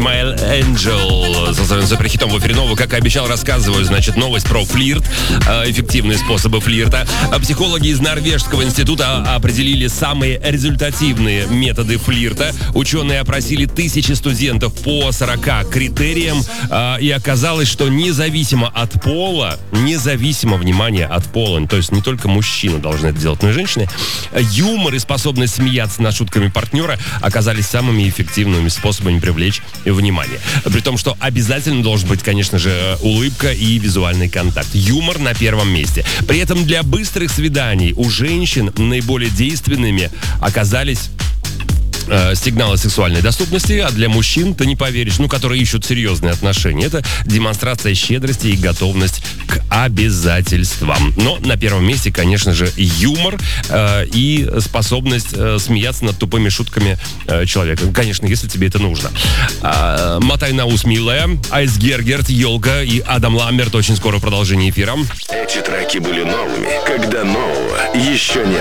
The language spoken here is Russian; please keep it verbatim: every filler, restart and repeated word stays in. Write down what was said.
My Angel со своим хитом в эфире нового. Как и обещал, рассказываю, значит, новость про флирт, эффективные способы флирта. Психологи из Норвежского института определили самые результативные методы флирта. Ученые опросили тысячи студентов по сорока критериям, и оказалось, что независимо от пола, независимо, внимание, от пола, то есть не только мужчины должны это делать, но и женщины, юмор и способность смеяться над шутками партнера оказались самыми эффективными способами привлечь внимание. При том, что обязательно должен быть, конечно же, улыбка и визуальный контакт. Юмор на первом месте. При этом для быстрых свиданий у женщин наиболее действенными оказались э, сигналы сексуальной доступности, а для мужчин, ты не поверишь, ну, которые ищут серьезные отношения, это демонстрация щедрости и готовность к обязательствам. Но на первом месте, конечно же, юмор э, и способность э, смеяться над тупыми шутками э, человека. Конечно, если тебе это нужно. Э, Мотай на ус, милая, Айс Гергерт, Елка и Адам Ламберт. Очень скоро продолжение эфира. Эти треки были новыми, когда нового еще не